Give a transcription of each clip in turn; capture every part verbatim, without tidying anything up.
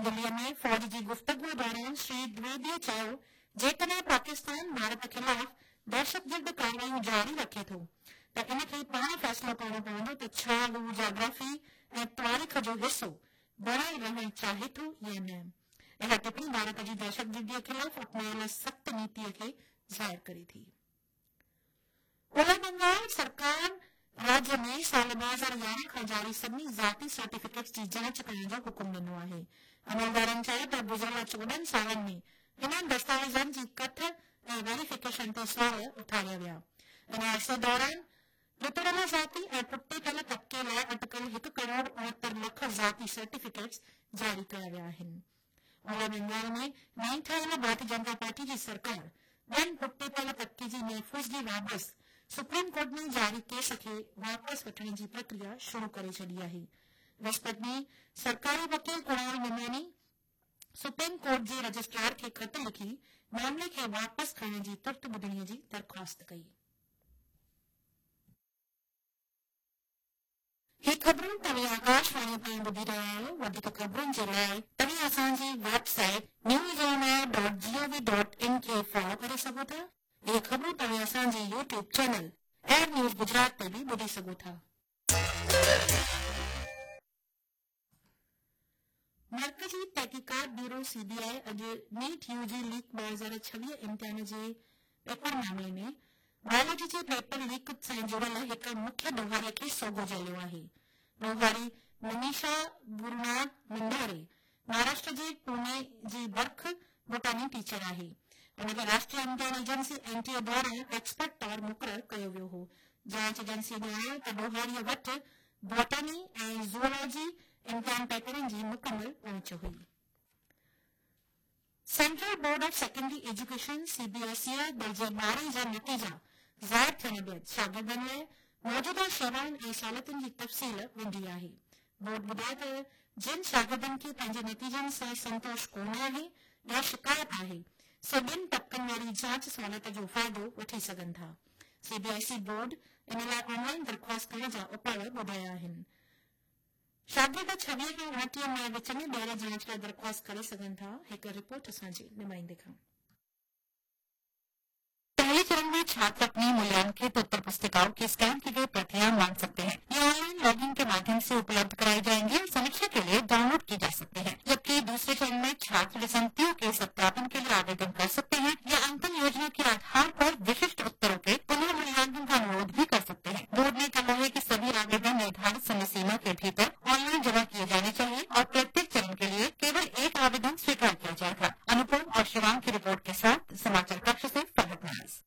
दिल्ली में फौज की गुफ्तगू दौरान श्री द्विवेदी चयो जेकॾहिं पाकिस्तान भारत खिलाफ़ दहशतगर्द कार्रवाइयूं जारी रखे थो त इनखे पाण फ़ैसिलो करणो पवंदो त छा हू जाग्राफी ऐं तारीख़ जो हिसो बणाए रहणु चाहे थो या न। इहा टिप्पणी भारत जी दहशतगर्दीअ खिलाफ़ अपनायल सख़्त नीतीअ खे ज़ाहिर करे थी। ओलह बंगाल सरकार राज्य में साल ॿ हज़ार यारहं खां जारी सभिनी ज़ाती सर्टिफिकेट्स जी जांच करण जो हुकुम ॾिनो आहे। अमलदारनि चयो त गुज़िरियल चोॾहं सालनि में इन्हनि दस्तावेज़नि जी कथ ऐं वेरिफिकेशन ते सुवाल उथारिया विया। इन अरसे दौरान वितरल ज़ाती ऐं पुठिते तबिके लाइ अटकल हिकु करोड़ उणहतरि लख ज़ाती सर्टिफिकेट्स जारी कया विया आहिनि। ओलह बंगाल में नई ठहियल भारतीय जनता पार्टी जी सरकार ॿियनि पुठिते तबिके जी महफ़ूज़गी वापसि सुप्रीम कोर्ट में जारी केस खे वापसि वठण जी प्रक्रिया शुरू करे छॾी आहे। विस्पति ॾींहुं सरकारी वकील कुणाल निमानी सुप्रीम कोर्ट जे रजिस्ट्रार खे ख़त लिखी मामले खे वापसि खणण जी तुर्त ॿुधणीअ जी दरख़्वास्त कई। ही ख़बरूं तव्हां आकाशवाणी ताईं ॿुधी रहिया आहियो। वधीक ख़बरुनि जे लाइ तव्हां असांजी website news on air dot gov dot in खे फॉलो करे सघो था। इहे ख़बरूं तव्हां असांजे YouTube channel air news Gujarat ते बि ॿुधी सघो था। मरकज़ी तहक़ीक़ात ब्यूरो सीबीआई अॼु नीट यूजी लीक ॿ हज़ार छवीह इम्तिहान जे पेपर मामले में बायोलॉजी जे पेपर लीक सां जुड़ियल हिक मुख्य ॾोहारीअ खे सोगो झलियो आहे। ॾोहारी मनीषा गुरुनाथ मंडारे महाराष्ट्र जे पुणे जी बर्ख बोटानी टीचर आहे। उनखे राष्ट्रीय इम्तिहान एजेंसी एनटीए द्वारा एक्सपर्ट तौर मुक़ररु कयो वियो हो। जांच एजेंसी ॿुधायो त ॾोहारीअ वटि बोटानी ऐं ज़ूलॉजी इम्तिहान पेपरनि जी मुकमल पहुच हुई। Central board of secondary education CBSE दर्जे ॿारहं जा नतीजा ज़ाहिर थियण बैदि शागिर्दनि लाइ मौजूदा शेवाउनि ऐं सहूलियतुनि जी तफ़सील विंधी आहे। बोर्ड ॿुधायो त जिन शागिर्दनि खे पंहिंजे नतीजनि सां संतोष कोन आहे या शिकायत आहे सो ॿिनि तबक़नि वारी जांच सहूलियत जो फ़ाइदो वठी सघनि था। सीबीएसई बोर्ड इन लाइ ऑनलाइन दरख़्वास्त करण जा उपाय ॿुधाया आहिनि। शागिर्द छवीह खां उणटीह मई विच में ॿीहर जांच लाइ दरख़्वास्त करे सघनि था। हिकु रिपोर्ट असांजे नुमाइंदे खां। पहले चरण में छात्र अपनी मूल्यांकित उत्तर पुस्तिकाओं की स्कैन की गई प्रतियां मांग सकते हैं। ये ऑनलाइन लॉगिन के माध्यम से उपलब्ध कराई जाएंगी और समीक्षा के लिए डाउनलोड की जा सकती हैं। जबकि दूसरे चरण में छात्र विसंगतियों के सत्यापन के लिए आवेदन कर सकते हैं या अंतिम योजना के आधार पर विशिष्ट उत्तरों के पुनः मूल्यांकन का अनुरोध भी कर सकते हैं। बोर्ड ने कहा है कि सभी आवेदन निर्धारित समय सीमा के भीतर ऑनलाइन जमा किए जाने चाहिए और प्रत्येक चरण के लिए केवल एक आवेदन स्वीकार किया जाएगा। अनुपम और शिवांग की रिपोर्ट के साथ समाचार कक्ष से फहद नाज।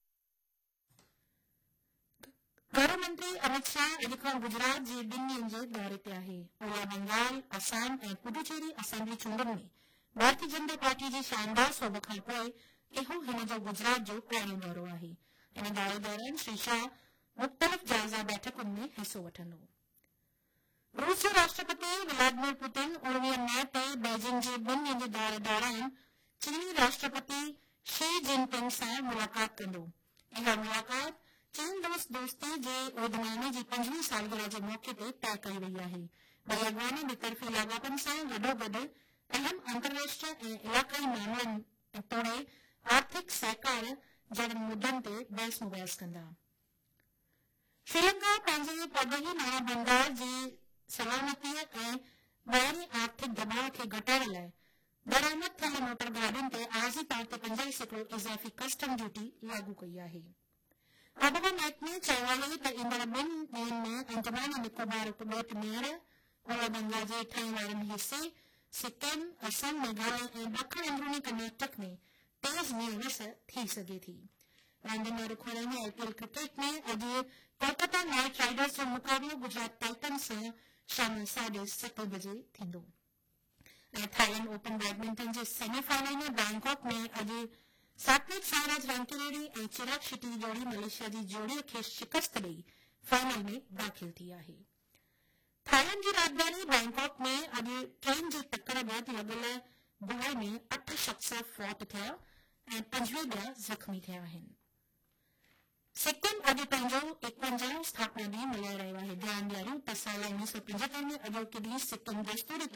गृह मंत्री अमित शाह अॼु खां गुजरात जे ॿिनि ॾींहंनि जे दौरे ते आहे। ओलह बंगाल असम ऐं पुडुचेरी असेंबली चूंडुनि में भारतीय जनता पार्टी जी शानदार सोभ खां पोइ इहो हिन जो गुजरात जो पहिरियों दौरो आहे। इन दौरे दौरान श्री शाह मुख़्तलिफ़ जाइज़ा बैठकुनि में हिसो वठंदो। रूस जो राष्ट्रपति व्लादिमीर पुतिन उणिवीह मई ते बीजिंग जे ॿिनि ॾींहनि जे दौरे दौरान चीनी राष्ट्रपति शी जिनपिंग सां मुलाक़ात कंदो। इहा मुलाक़ात चीन दोस्त दोस्ती जे उहिदनामे जी पंजवीह सालगिरह जे मौक़े ते तइ कई वई आहे। ॿई अॻवान ॿितरफ़ी लाॻापनि सां गॾोगॾु अहम अंतर्राष्ट्रीय ऐं इलाक़ाई मामलनि तोड़े आर्थिक सहकार जहिड़नि मुद्दनि ते बहस मुबहस कंदा। श्रीलंका पंहिंजे परॾेही नाणे भंडार जी सलामतीअ ऐं ॿाहिरीं आर्थिक दबाव खे घटाइण लाइ बरामद थियल मोटर गाॾियुनि ते आरज़ी तौर ते पंजाह सैकड़ो इज़ाफ़ी कस्टम ड्यूटी लागू कई आहे। आबहवा महकमे चयो आहे त ईंदड़ ॿिनि ॾींहनि में अंडमान ऐं निकोबार उपॿेट मेड़ ओलह बंगाल जे ठहिण वारनि हिसे सिक्किम असम मेघालय ऐं ॾखण अंदरूनी कर्नाटक में तेज़ मींहुं वस थी सघे थी। लंडन में रुख में आईपीएल क्रिकेट में अॼु कोलकाता नाइट राइडर्स जो मुक़ाबिलो गुजरात टाइटन्स सां शाम साढे सत बजे थींदो। ऐं थाईलैंड ओपन बैडमिंटन जे सेमीफाइनल में बैंकॉक में अॼु सात्विक साईराज रांकिरेड्डी ऐं चिराग शेट्टी जी जोड़ी मलेशिया जी जोड़ीअ खे शिकस्त ॾेई फाइनल में दाख़िल थी आहे। थाईलैंड जी राजधानी बैंकॉक में अॼु ट्रेन जी टक्कर बैदि लॻल बुआई में अठ शख़्स फौत थिया ऐं पंजवीह ॿिया ज़ख़्मी थिया आहिनि। सिक्किम अॼु पंहिंजो एकवंजाहु स्थापना ॾींहुं मल्हाए रहियो आहे। ध्यानु ॾियारियूं त साल उणिवीह सौ पंजहतरि में अॼोके ॾींहुं सिक्किम दस्तूरी